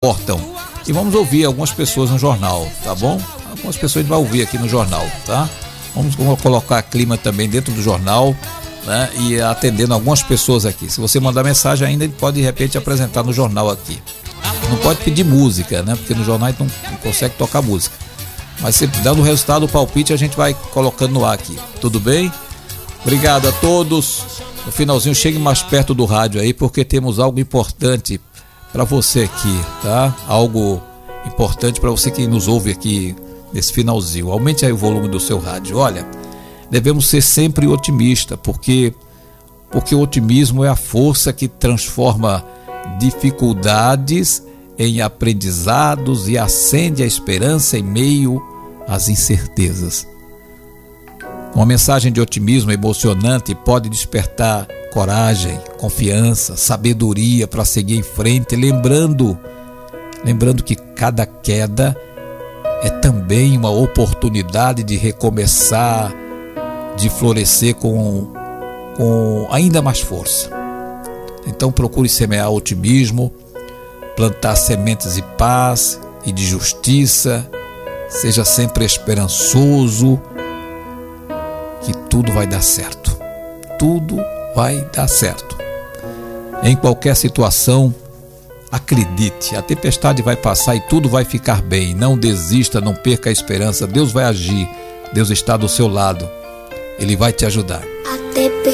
importam. E vamos ouvir algumas pessoas no jornal, tá bom? Algumas pessoas a gente vai ouvir aqui no jornal, tá? Vamos colocar clima também dentro do jornal, né? E atendendo algumas pessoas aqui. Se você mandar mensagem ainda, ele pode de repente apresentar no jornal aqui. Não pode pedir música, né? Porque no jornal a gente não consegue tocar música. Mas se dando o resultado, o palpite, a gente vai colocando no ar aqui. Tudo bem? Obrigado a todos. No finalzinho, chegue mais perto do rádio aí, porque temos algo importante para você aqui, tá? Algo importante para você que nos ouve aqui nesse finalzinho. Aumente aí o volume do seu rádio. Olha, devemos ser sempre otimistas, porque o otimismo é a força que transforma dificuldades em aprendizados e acende a esperança em meio às incertezas. Uma mensagem de otimismo emocionante pode despertar coragem, confiança, sabedoria para seguir em frente, lembrando que cada queda é também uma oportunidade de recomeçar, de florescer com ainda mais força. Então procure semear otimismo, plantar sementes de paz e de justiça, seja sempre esperançoso, que tudo vai dar certo. Tudo vai dar certo. Em qualquer situação, acredite, a tempestade vai passar e tudo vai ficar bem. Não desista, não perca a esperança. Deus vai agir, Deus está do seu lado, Ele vai te ajudar.